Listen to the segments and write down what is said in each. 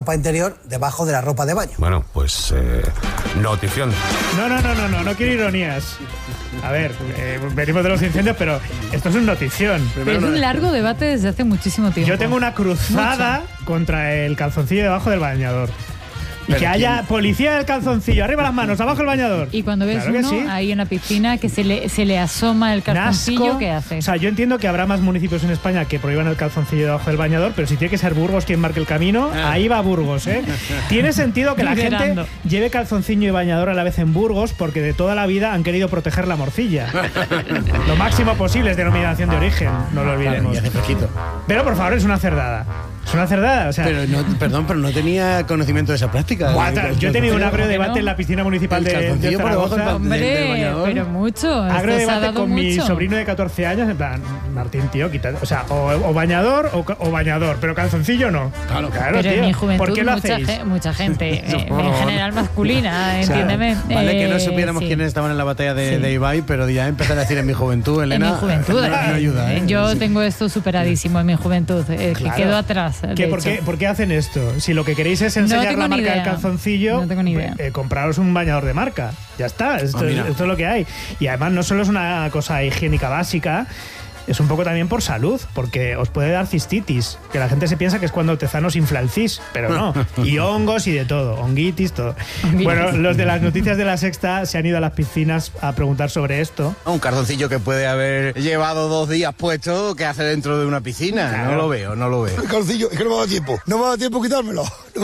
ropa interior debajo de la ropa de baño. Bueno, pues notición. No quiero ironías. A ver, venimos de los incendios, pero esto es una notición. Pero es un largo debate desde hace muchísimo tiempo. Yo tengo una cruzada contra el calzoncillo debajo del bañador. Y que haya policía del calzoncillo, arriba las manos, abajo el bañador. Y cuando ves claro uno ahí en la piscina que se le asoma el calzoncillo, Nasco. ¿qué hace? O sea, yo entiendo que habrá más municipios en España que prohíban el calzoncillo debajo del bañador, pero si tiene que ser Burgos quien marque el camino, ahí va Burgos, ¿eh? Tiene sentido que la gente lleve calzoncillo y bañador a la vez en Burgos, porque de toda la vida han querido proteger la morcilla. Lo máximo posible es denominación de origen, no lo olvidemos. Y hace fresquito. Pero por favor, es una cerdada. Es una cerdada, o sea... Pero no, perdón, pero no tenía conocimiento de esa práctica. Yo he tenido un agrio debate en la piscina municipal de Zaragoza. Hombre, pero mucho. Agrio debate con mi mucho. sobrino de 14 años, en plan, Martín, tío, quita, o sea, o bañador o bañador, pero calzoncillo no. Claro, pero tío. en mi juventud ¿Por qué lo hacéis? mucha gente, en general masculina, entiéndeme. Vale, que no supiéramos quiénes estaban en la batalla de Ibai, pero ya empezar a decir en mi juventud, Elena. En mi juventud, no ayuda, ¿eh? Yo tengo esto superadísimo en mi juventud, que quedó atrás. ¿Por qué hacen esto? Si lo que queréis es enseñar la marca del calzoncillo, no tengo ni idea. Compraros un bañador de marca. Ya está, esto es lo que hay. Y además no solo es una cosa higiénica básica, es un poco también por salud, porque os puede dar cistitis, que la gente se piensa que es cuando Tezanos infla el cis, pero no. Y hongos y de todo, honguitis, todo. Bueno, los de las noticias de La Sexta se han ido a las piscinas a preguntar sobre esto. Un calzoncillo que puede haber llevado 2 días puesto, ¿qué hace dentro de una piscina? Claro. No lo veo. El calzoncillo, es que no me ha dado tiempo. No me ha dado tiempo quitármelo.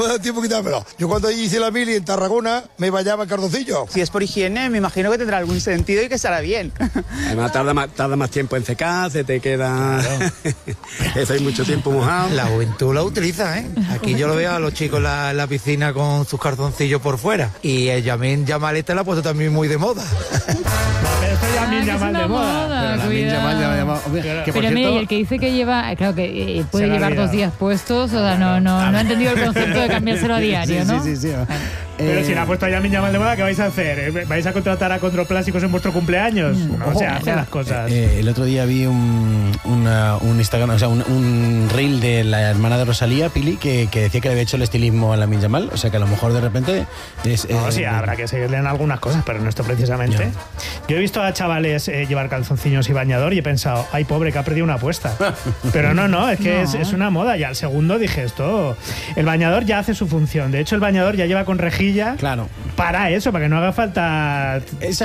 Yo cuando hice la mili en Tarragona me bañaba el calzoncillo. Si es por higiene, me imagino que tendrá algún sentido y que estará bien. Además tarda más tiempo en secar, se te queda... Eso hay mucho tiempo mojado. La juventud lo utiliza, ¿eh? Aquí yo lo veo a los chicos en la piscina con sus calzoncillos por fuera. Y el Yamin Yamal este lo ha puesto también muy de moda. Pero esto es Yamin Yamal de moda. Pero mira, y el que dice que lleva, claro que puede llevar 2 días puestos, o sea, no ha entendido el concepto de cambiárselo a diario, ¿no? Sí. Pero si le ha puesto a Yamin Yamal de moda, ¿qué vais a hacer? ¿Vais a contratar a Controplásticos en vuestro cumpleaños? No se hacen las cosas. El otro día vi un Instagram, o sea, un reel de la hermana de Rosalía, Pili, que decía que le había hecho el estilismo a Lamine Yamal, o sea que a lo mejor de repente... sí, habrá que seguirle en algunas cosas, pero no esto precisamente. Yo he visto a chavales llevar calzoncillos y bañador y he pensado, ay, pobre, que ha perdido una apuesta. Pero no, es que es una moda. Ya al segundo dije esto, el bañador ya hace su función. De hecho, el bañador ya lleva con rejilla para eso, para que no haga falta...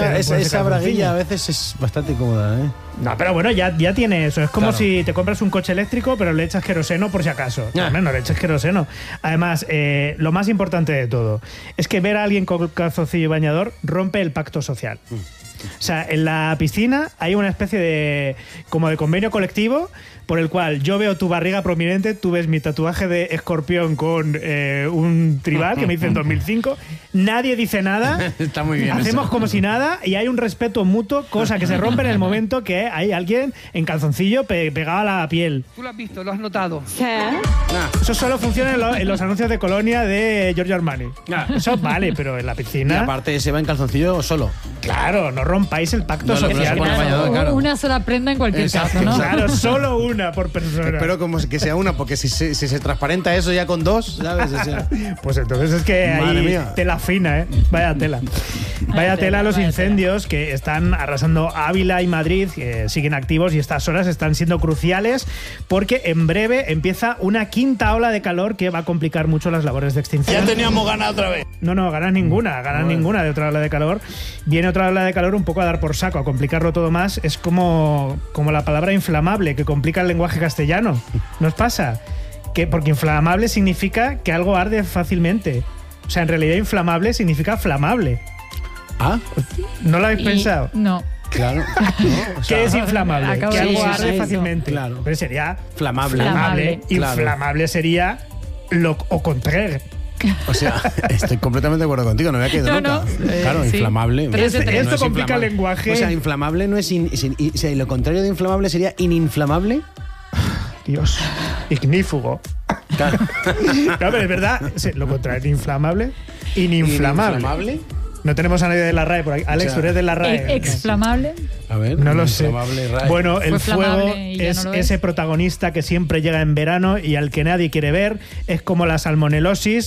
Esa braguilla a veces es bastante cómoda, ¿eh? No, pero bueno, ya tiene eso. Es como si te compras un coche eléctrico, pero le echas queroseno por si acaso. No le eches queroseno. Además, lo más importante de todo es que ver a alguien con calzoncillo y bañador rompe el pacto social. O sea, en la piscina hay una especie de convenio colectivo por el cual yo veo tu barriga prominente, tú ves mi tatuaje de escorpión con un tribal que me hice en 2005, nadie dice nada, está muy bien, hacemos eso. como si nada y hay un respeto mutuo, cosa que se rompe en el momento que hay alguien en calzoncillo pegado a la piel. ¿Tú lo has visto? ¿Lo has notado? Sí. Eso solo funciona en los anuncios de Colonia de Giorgio Armani. Eso vale, pero en la piscina... Y aparte se va en calzoncillo solo. Claro, no rompáis el pacto social. Una sola prenda en cualquier caso, ¿no? Claro, solo una por persona. Espero que sea una, porque si se transparenta eso ya con 2, ¿sabes? O sea, pues entonces es que madre hay mía. tela fina, ¿eh? Vaya tela. Vaya tela los incendios que están arrasando Ávila y Madrid, que siguen activos y estas horas están siendo cruciales porque en breve empieza una 5ª ola de calor que va a complicar mucho las labores de extinción. Ya teníamos ganas otra vez. No, ganas ninguna de otra ola de calor. Viene otra ola de calor un poco a dar por saco, a complicarlo todo más. Es como la palabra inflamable, que complica el lenguaje castellano. ¿No os pasa? Porque inflamable significa que algo arde fácilmente. O sea, en realidad inflamable significa flamable. ¿Ah? ¿No lo habéis pensado? No. Claro. ¿Qué es inflamable? Que algo arde fácilmente. Claro. Pero sería flamable. Inflamable sería lo contraire. O sea, estoy completamente de acuerdo contigo, no me había quedado nunca. Claro, inflamable. Esto complica el lenguaje. O sea, inflamable no es... o sea, lo contrario de inflamable sería ininflamable. Dios, ignífugo. Claro. No, pero es verdad, lo contrario de inflamable, ininflamable. No tenemos a nadie de la RAE por aquí. Alex, ¿tú eres de la RAE? ¿Exflamable? A ver, no lo sé. RAE. Bueno, el fuego es ese protagonista que siempre llega en verano y al que nadie quiere ver. Es como la salmonelosis.